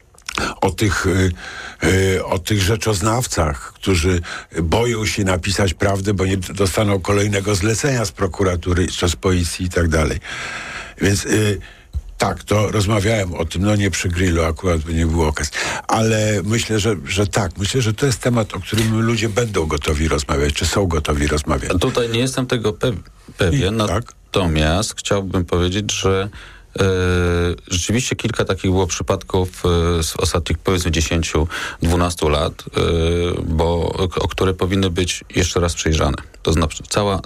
O tych rzeczoznawcach, którzy boją się napisać prawdę, bo nie dostaną kolejnego zlecenia z prokuratury, czy z policji i tak dalej. Więc tak, to rozmawiałem o tym, nie przy grillu akurat, by nie było okazji. Ale myślę, że tak. Myślę, że to jest temat, o którym ludzie będą gotowi rozmawiać, czy są gotowi rozmawiać. Tutaj nie jestem tego pewien, natomiast chciałbym powiedzieć, że rzeczywiście kilka takich było przypadków z ostatnich, powiedzmy, 10-12 lat, o które powinny być jeszcze raz przejrzane. To znaczy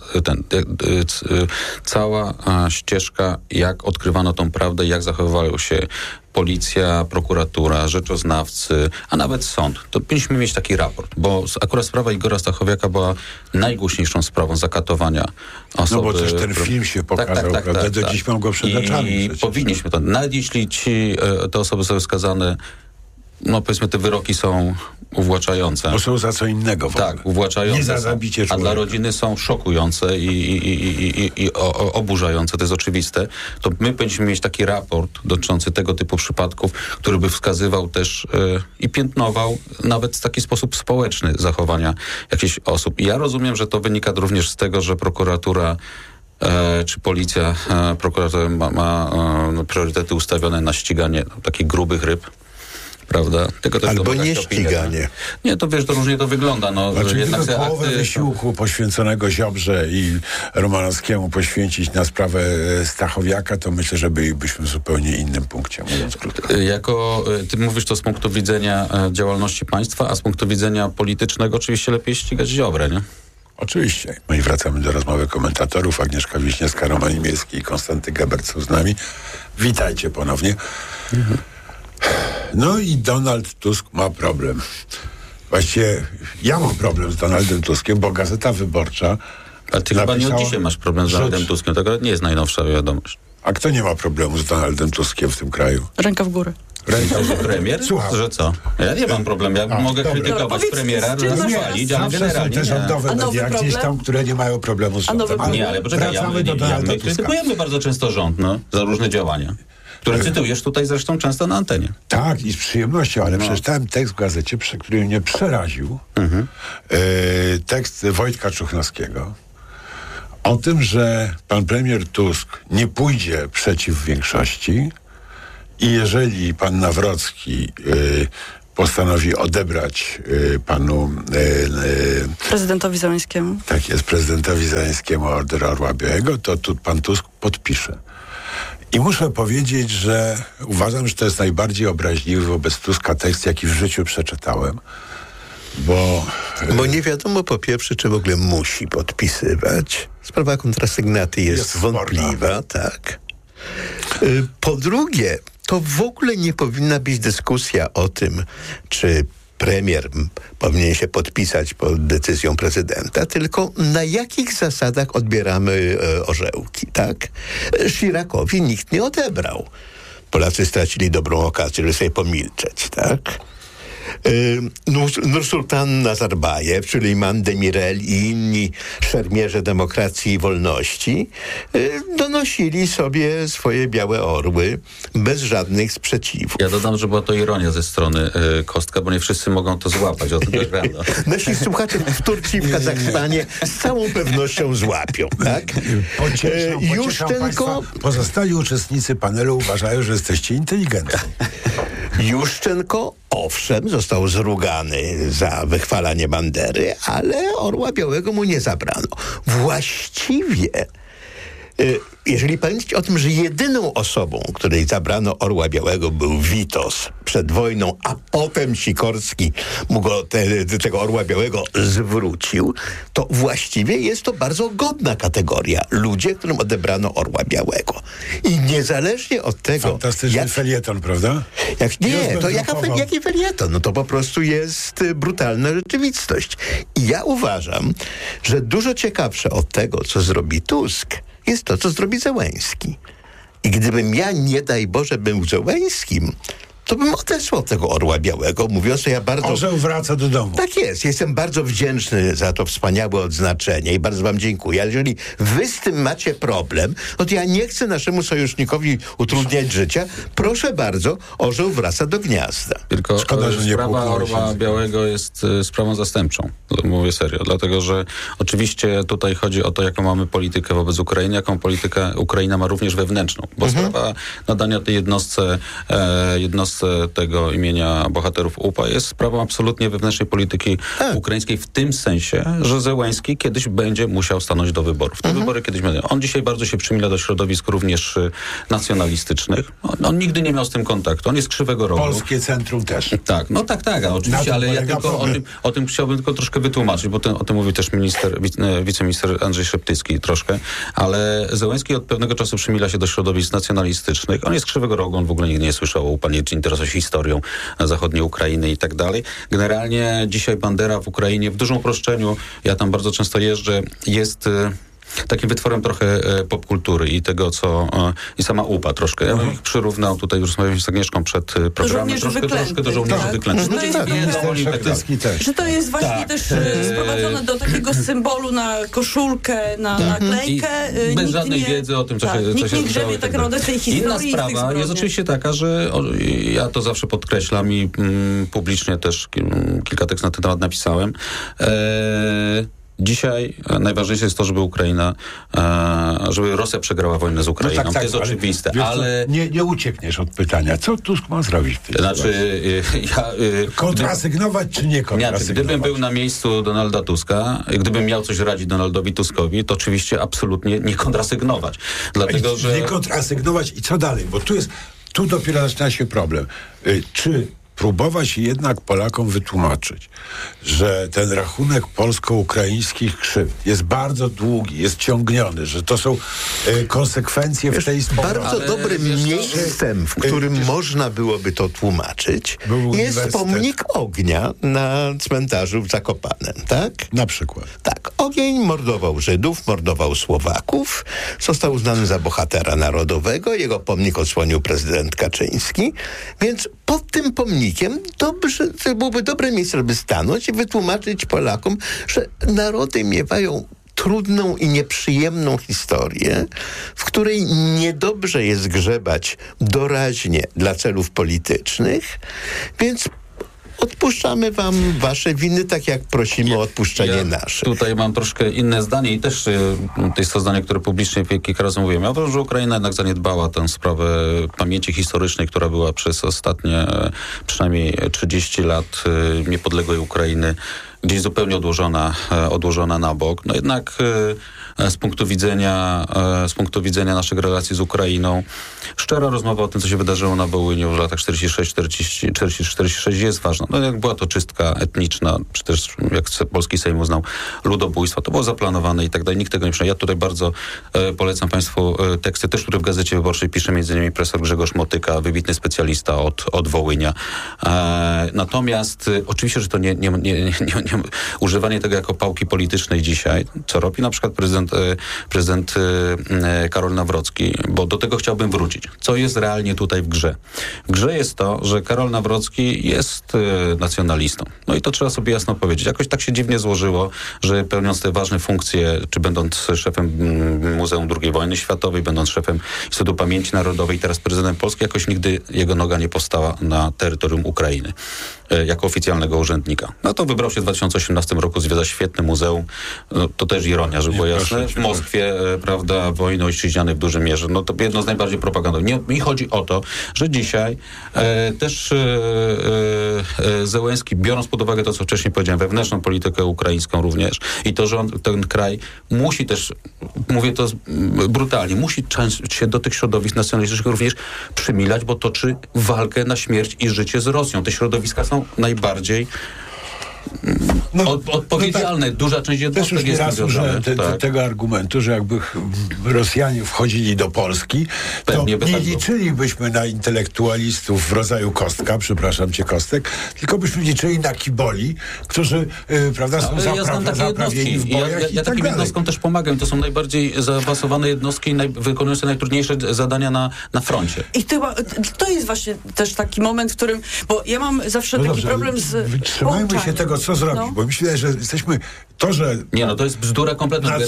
cała ścieżka, jak odkrywano tą prawdę, jak zachowywały się policja, prokuratura, rzeczoznawcy, a nawet sąd. To powinniśmy mieć taki raport, bo akurat sprawa Igora Stachowiaka była najgłośniejszą sprawą zakatowania osoby. Bo też ten film się pokazał, prawda? Do dziś mam go przed oczami. I powinniśmy to. Nawet jeśli te osoby są skazane, powiedzmy, te wyroki są uwłaczające. Bo są za co innego. Tak, uwłaczające. Nie za zabicie człowieka. A dla rodziny są szokujące i oburzające, to jest oczywiste. To my powinniśmy mieć taki raport dotyczący tego typu przypadków, który by wskazywał też i piętnował nawet w taki sposób społeczny zachowania jakichś osób. I ja rozumiem, że to wynika również z tego, że prokuratura czy policja, prokurator ma priorytety ustawione na ściganie takich grubych ryb, prawda? Tylko też albo nie ściganie. Nie, to wiesz, to różnie to wygląda. Jednak połowę wysiłku poświęconego Ziobrze i Romanowskiemu poświęcić na sprawę Stachowiaka, to myślę, że bylibyśmy w zupełnie innym punkcie, mówiąc krótko. Ty mówisz to z punktu widzenia działalności państwa, a z punktu widzenia politycznego oczywiście lepiej ścigać Ziobrę, nie? Oczywiście. I wracamy do rozmowy komentatorów. Agnieszka Wiśniewska, Roman Imielski i Konstanty Gebert są z nami. Witajcie ponownie. I Donald Tusk ma problem. Właściwie ja mam problem z Donaldem Tuskiem, bo Gazeta Wyborcza... A ty chyba nie od dzisiaj masz problem z Donaldem Tuskiem, to akurat nie jest najnowsza wiadomość. A kto nie ma problemu z Donaldem Tuskiem w tym kraju? Ręka w górę. Premier? Słucham. Że co? Ja nie mam problemu. Ja mogę krytykować premiera, że chwalić, ale generalnie są te rządowe media gdzieś tam, które nie mają problemu z rządem. Nie, ale poczekaj, my krytykujemy bardzo często rząd, za różne działania, które cytujesz tutaj zresztą często na antenie. Tak, i z przyjemnością, ale przeczytałem tekst w gazecie, który mnie przeraził. Tekst Wojtka Czuchnowskiego o tym, że pan premier Tusk nie pójdzie przeciw większości i jeżeli pan Nawrocki postanowi odebrać panu prezydentowi Zełenskiemu. Tak jest, prezydentowi Zełenskiemu Order Orła Białego, to tu pan Tusk podpisze. I muszę powiedzieć, że uważam, że to jest najbardziej obraźliwy wobec Tuska tekst, jaki w życiu przeczytałem. Bo nie wiadomo po pierwsze, czy w ogóle musi podpisywać. Sprawa kontrasygnaty jest wątpliwa, tak. Po drugie, to w ogóle nie powinna być dyskusja o tym, czy premier powinien się podpisać pod decyzją prezydenta, tylko na jakich zasadach odbieramy orzełki, tak? Chiracowi nikt nie odebrał. Polacy stracili dobrą okazję, żeby sobie pomilczeć, tak? Nursultan Nazarbajew, czyli Imam Demirel i inni szermierze demokracji i wolności donosili sobie swoje białe orły bez żadnych sprzeciwów. Ja dodam, że była to ironia ze strony Kostka, bo nie wszyscy mogą to złapać. O tym też prawda. Nasi słuchacze w Turcji i w Kazachstanie z całą pewnością złapią, tak? Juszczenko... Pozostali uczestnicy panelu uważają, że jesteście inteligentni. Juszczenko, owszem, został zrugany za wychwalanie bandery, ale Orła Białego mu nie zabrano. Właściwie, jeżeli pamiętacie o tym, że jedyną osobą, której zabrano Orła Białego, był Witos przed wojną, a potem Sikorski mu go tego Orła Białego zwrócił, to właściwie jest to bardzo godna kategoria. Ludzie, którym odebrano Orła Białego. I niezależnie od tego... Fantastyczny felieton, prawda? Jaki felieton? No to po prostu jest brutalna rzeczywistość. I ja uważam, że dużo ciekawsze od tego, co zrobi Tusk, jest to, co zrobi Zełenski. I gdybym ja, nie daj Boże, był Zełenskim, to bym odesłał tego Orła Białego, mówiąc, że ja bardzo... Orzeł wraca do domu. Tak jest. Jestem bardzo wdzięczny za to wspaniałe odznaczenie i bardzo wam dziękuję. Ale jeżeli wy z tym macie problem, no to ja nie chcę naszemu sojusznikowi utrudniać życia. Proszę bardzo, orzeł wraca do gniazda. Tylko szkoda, że sprawa Orła Białego jest sprawą zastępczą. Mówię serio. Dlatego, że oczywiście tutaj chodzi o to, jaką mamy politykę wobec Ukrainy, jaką politykę Ukraina ma również wewnętrzną. Bo sprawa nadania tej jednostce tego imienia bohaterów UPA jest sprawą absolutnie wewnętrznej polityki ukraińskiej w tym sensie, że Zełenski kiedyś będzie musiał stanąć do wyborów. Te wybory kiedyś będą. On dzisiaj bardzo się przymila do środowisk również nacjonalistycznych. On nigdy nie miał z tym kontaktu. On jest Krzywego Rogu. Polskie Centrum też. Tak, no tak, oczywiście, ale ja tylko o tym chciałbym tylko troszkę wytłumaczyć, bo o tym mówił też wiceminister Andrzej Szeptycki troszkę, ale Zełenski od pewnego czasu przymila się do środowisk nacjonalistycznych. On jest Krzywego Rogu, on w ogóle nigdy nie słyszał o UPA, nie interesuje się historią zachodniej Ukrainy i tak dalej. Generalnie dzisiaj bandera w Ukrainie, w dużym uproszczeniu, ja tam bardzo często jeżdżę, jest takim wytworem trochę popkultury i tego, co i sama UPA troszkę. Ja bym ich przyrównał, tutaj już rozmawialiśmy z Agnieszką przed programem, troszkę do żołnierzy wyklętych. Że to jest właśnie też sprowadzone do takiego symbolu na koszulkę, na naklejkę. Bez żadnej wiedzy o tym, co się nikt nie grzebie tak naprawdę tej historii. Inna sprawa jest oczywiście taka, że ja to zawsze podkreślam i publicznie też kilka tekstów na ten temat napisałem. Dzisiaj najważniejsze jest to, żeby żeby Rosja przegrała wojnę z Ukrainą. No to jest oczywiste, ale... Nie uciekniesz od pytania. Co Tusk ma zrobić w tej sytuacji? Kontrasygnować czy nie kontrasygnować? Gdybym był na miejscu Donalda Tuska, gdybym miał coś radzić Donaldowi Tuskowi, to oczywiście absolutnie nie kontrasygnować. Dlatego, że... Nie kontrasygnować i co dalej? Bo tu dopiero zaczyna się problem. Czy próbować jednak Polakom wytłumaczyć, że ten rachunek polsko-ukraińskich krzywd jest bardzo długi, jest ciągniony, że to są konsekwencje w tej sprawie. Bardzo dobrym miejscem, w którym można byłoby to tłumaczyć, jest pomnik ognia na cmentarzu w Zakopanem, tak? Na przykład. Tak. Ogień mordował Żydów, mordował Słowaków, został uznany za bohatera narodowego, jego pomnik odsłonił prezydent Kaczyński, więc pod tym pomnikiem dobrze, to byłoby dobre miejsce, żeby stanąć i wytłumaczyć Polakom, że narody miewają trudną i nieprzyjemną historię, w której niedobrze jest grzebać doraźnie dla celów politycznych, więc odpuszczamy wam wasze winy, tak jak prosimy o odpuszczenie naszych. Tutaj mam troszkę inne zdanie i też to jest to zdanie, które publicznie kilka razy mówiłem. Ja uważam, że Ukraina jednak zaniedbała tę sprawę pamięci historycznej, która była przez ostatnie przynajmniej 30 lat niepodległej Ukrainy gdzieś zupełnie odłożona na bok. No jednak z punktu widzenia naszych relacji z Ukrainą, szczera rozmowa o tym, co się wydarzyło na Wołyniu w latach 46 jest ważna. No jak była to czystka etniczna, czy też jak polski Sejm uznał ludobójstwo, to było zaplanowane i tak dalej. Nikt tego nie przyjął. Ja tutaj bardzo polecam Państwu teksty, też które w Gazecie Wyborczej pisze m.in. profesor Grzegorz Motyka, wybitny specjalista od Wołynia. Natomiast oczywiście, że to nie używanie tego jako pałki politycznej dzisiaj, co robi na przykład prezydent Karol Nawrocki, bo do tego chciałbym wrócić. Co jest realnie tutaj w grze? W grze jest to, że Karol Nawrocki jest nacjonalistą. No i to trzeba sobie jasno powiedzieć. Jakoś tak się dziwnie złożyło, że pełniąc te ważne funkcje, czy będąc szefem Muzeum II Wojny Światowej, będąc szefem Instytutu Pamięci Narodowej, teraz prezydentem Polski, jakoś nigdy jego noga nie powstała na terytorium Ukrainy jako oficjalnego urzędnika. No to wybrał się w 2018 roku, zwiedza świetne muzeum. No, to też ironia, żeby było jasne. W Moskwie, prawda, wojny ojczyźnianej w dużej mierze. No to jedno z najbardziej propagandowych. Mi chodzi o to, że dzisiaj też Zełenski, biorąc pod uwagę to, co wcześniej powiedziałem, wewnętrzną politykę ukraińską również i to, że ten kraj musi też, mówię to brutalnie, musi się do tych środowisk nacjonalistycznych również przymilać, bo toczy walkę na śmierć i życie z Rosją. Te środowiska są najbardziej odpowiedzialne. Duża część jednostek jest związana. Tego argumentu, że jakby Rosjanie wchodzili do Polski, to nie liczylibyśmy na intelektualistów w rodzaju Kostka, przepraszam cię Kostek, tylko byśmy liczyli na kiboli, którzy prawda, są zaprawieni w bojach ja takim jednostkom też pomagam. To są najbardziej zaawansowane jednostki wykonujące najtrudniejsze zadania na froncie. I to jest właśnie też taki moment, w którym, bo ja mam zawsze taki problem z Trzymajmy się tego, co zrobić, bo myślę, że jesteśmy że... Nie, to jest bzdura kompletna.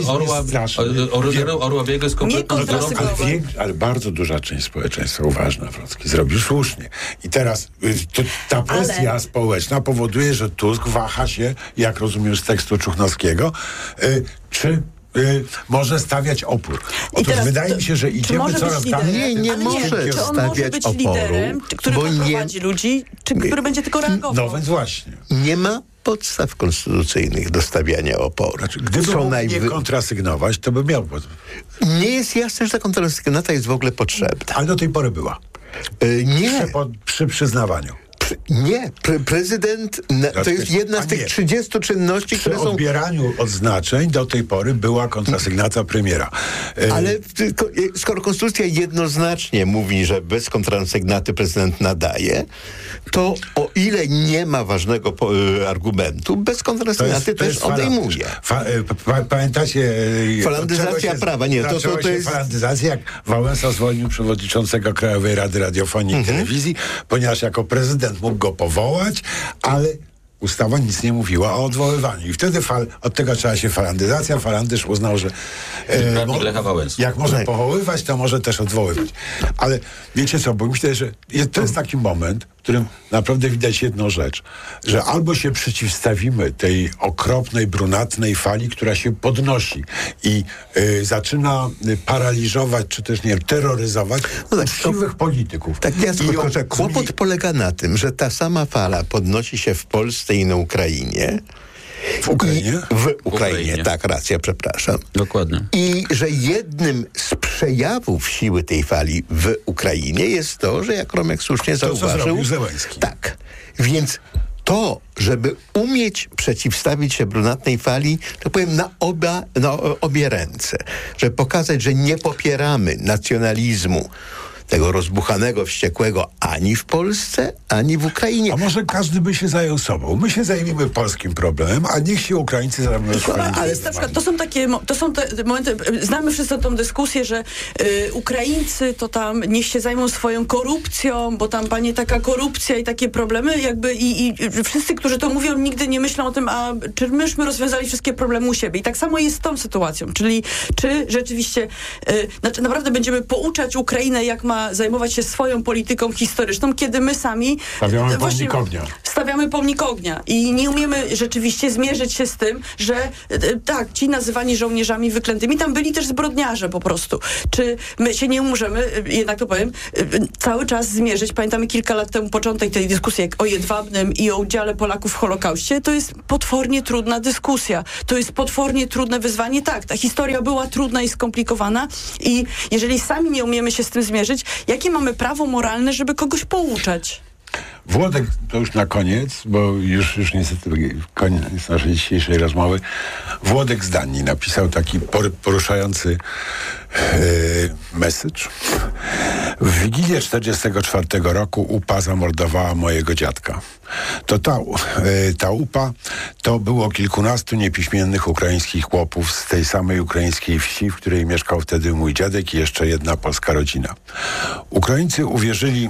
Orła Biega jest kompletną bzdurą. Ale bardzo duża część społeczeństwa uważna, Wrocki, zrobił słusznie. I teraz ta presja społeczna powoduje, że Tusk waha się, jak rozumiem z tekstu Czuchnowskiego, czy może stawiać opór. Otóż wydaje mi się, że idziemy coraz dalej. Nie może stawiać oporu, liderem, który prowadzi ludzi, czy który będzie tylko reagował. No więc właśnie. Nie ma podstaw konstytucyjnych do stawiania oporu. Gdyby mógł nie kontrasygnować, to by miał. Nie jest jasne, że ta kontrasygnata jest w ogóle potrzebna. Ale do tej pory była. Nie. Przy przyznawaniu. Nie, prezydent, to jest jedna z tych 30 czynności, które są... Przy odbieraniu odznaczeń do tej pory była kontrasygnata premiera. Ale skoro konstytucja jednoznacznie mówi, że bez kontrasygnaty prezydent nadaje, to o ile nie ma ważnego argumentu, bez kontrasygnaty też odejmuje. Pamiętacie... Falandyzacja prawa. Nie, to jest... falandyzacja, jak Wałęsa zwolnił przewodniczącego Krajowej Rady Radiofonii i Telewizji, ponieważ jako prezydent mógł go powołać, ale ustawa nic nie mówiła o odwoływaniu. I wtedy od tego zaczęła się falandyzacja. Falandysz uznał, że jak może powoływać, to może też odwoływać. Ale wiecie co, bo myślę, że to jest taki moment, w którym naprawdę widać jedną rzecz, że albo się przeciwstawimy tej okropnej, brunatnej fali, która się podnosi i zaczyna paraliżować, czy też nie terroryzować uczciwych polityków. Tak, że kłopot polega na tym, że ta sama fala podnosi się w Polsce i na Ukrainie W Ukrainie? W Ukrainie, tak, racja, przepraszam. Dokładnie. I że jednym z przejawów siły tej fali w Ukrainie jest to, że jak Romek słusznie zauważył... To, co zrobił Zełenski. Tak. Więc to, żeby umieć przeciwstawić się brunatnej fali, to powiem na obie ręce. Żeby pokazać, że nie popieramy nacjonalizmu tego rozbuchanego, wściekłego ani w Polsce, ani w Ukrainie. A może każdy by się zajął sobą? My się zajmiemy polskim problemem, a niech się Ukraińcy zajmują swoim. Ale na przykład, to są te momenty, znamy wszyscy tą dyskusję, że Ukraińcy to tam niech się zajmą swoją korupcją, bo tam panie taka korupcja i takie problemy jakby i wszyscy, którzy to mówią, nigdy nie myślą o tym, a czy myśmy rozwiązali wszystkie problemy u siebie. I tak samo jest z tą sytuacją, czyli czy rzeczywiście naprawdę będziemy pouczać Ukrainę, jak ma zajmować się swoją polityką historyczną, kiedy my sami stawiamy pomnik ognia i nie umiemy rzeczywiście zmierzyć się z tym, że tak, ci nazywani żołnierzami wyklętymi, tam byli też zbrodniarze po prostu. Czy my się nie możemy, jednak to powiem, cały czas zmierzyć? Pamiętamy kilka lat temu początek tej dyskusji o Jedwabnem i o udziale Polaków w Holokauście. To jest potwornie trudna dyskusja. To jest potwornie trudne wyzwanie. Tak, ta historia była trudna i skomplikowana i jeżeli sami nie umiemy się z tym zmierzyć, jakie mamy prawo moralne, żeby kogoś pouczać? Włodek, to już na koniec, bo już niestety koniec naszej dzisiejszej rozmowy. Włodek z Danii napisał taki poruszający message. W Wigilię 44 roku UPA zamordowała mojego dziadka. To ta UPA to było kilkunastu niepiśmiennych ukraińskich chłopów z tej samej ukraińskiej wsi, w której mieszkał wtedy mój dziadek i jeszcze jedna polska rodzina. Ukraińcy uwierzyli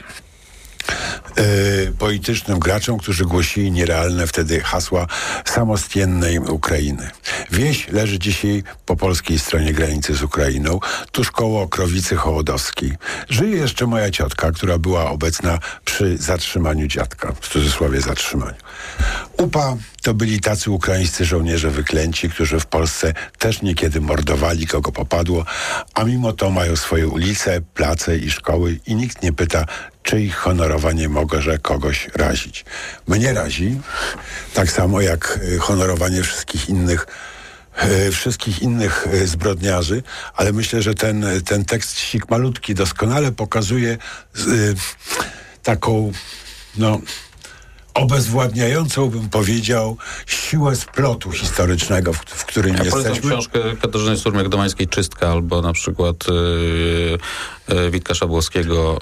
politycznym graczom, którzy głosili nierealne wtedy hasła samostiennej Ukrainy. Wieś leży dzisiaj po polskiej stronie granicy z Ukrainą, tuż koło Okrowicy Hołodowskiej. Żyje jeszcze moja ciotka, która była obecna przy zatrzymaniu dziadka, w cudzysłowie zatrzymaniu. UPA to byli tacy ukraińscy żołnierze wyklęci, którzy w Polsce też niekiedy mordowali, kogo popadło, a mimo to mają swoje ulice, place i szkoły i nikt nie pyta, czy ich honorowanie może kogoś razić. Mnie razi, tak samo jak honorowanie wszystkich innych zbrodniarzy, ale myślę, że ten tekst malutki doskonale pokazuje taką, obezwładniającą, bym powiedział, siłę splotu historycznego, w którym jesteśmy. Polecam książkę Katarzyny Surmiak-Domańskiej „Czystka” albo na przykład Witka Szabłowskiego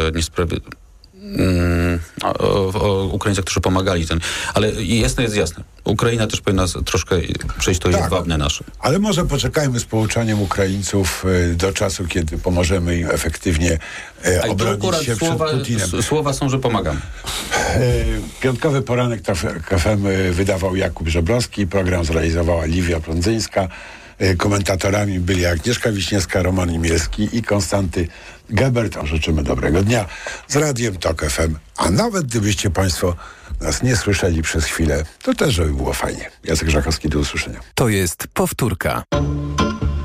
o Ukraińcach, którzy pomagali. Ale jest jasne. Ukraina też powinna troszkę przejść to jedwabne nasze. Ale może poczekajmy z pouczaniem Ukraińców do czasu, kiedy pomożemy im efektywnie obronić się przed Putinem. Słowa są, że pomagamy. Piątkowy poranek KFM wydawał Jakub Żebrowski, program zrealizowała Liwia Prądzyńska. Komentatorami byli Agnieszka Wiśniewska, Roman Imielski i Konstanty Gebert. Życzymy dobrego dnia z Radiem TOK FM. A nawet gdybyście Państwo nas nie słyszeli przez chwilę, to też by było fajnie. Jacek Żakowski, do usłyszenia. To jest powtórka.